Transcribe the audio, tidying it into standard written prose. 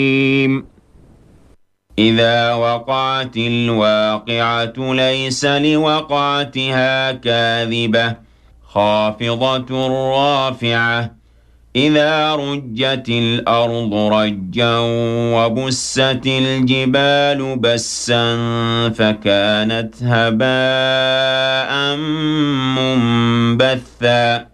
إذا وقعت الواقعة ليس لوقعتها كاذبة خافضة رافعة إذا رجت الأرض رجا وبست الجبال بسا فكانت هباء منبثا